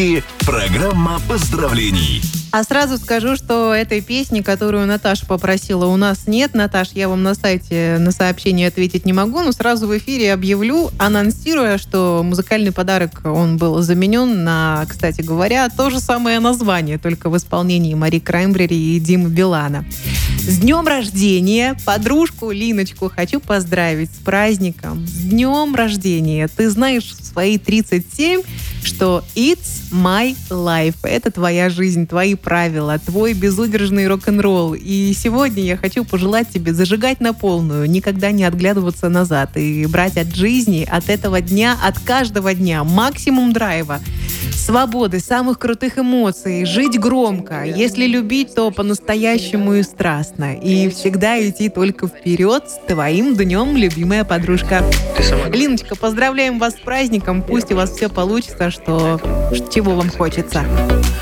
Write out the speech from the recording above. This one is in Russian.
И программа поздравлений. А сразу скажу, что этой песни, которую Наташа попросила, у нас нет. Наташ, я вам на сайте на сообщение ответить не могу, но сразу в эфире объявлю, анонсируя, что музыкальный подарок, он был заменен на, кстати говоря, то же самое название, только в исполнении Мари Краймбрери и Димы Билана. С днем рождения! Подружку Линочку хочу поздравить с праздником. С днем рождения! Ты знаешь в свои 37, что it's my life. Это твоя жизнь, твои правила, твой безудержный рок-н-ролл. И сегодня я хочу пожелать тебе зажигать на полную, никогда не отглядываться назад и брать от жизни, от этого дня, от каждого дня максимум драйва, свободы, самых крутых эмоций, жить громко. Если любить, то по-настоящему и страстно. И всегда идти только вперед с твоим днем, любимая подружка. Линочка, поздравляем вас с праздником. Пусть у вас все получится, чего вам хочется.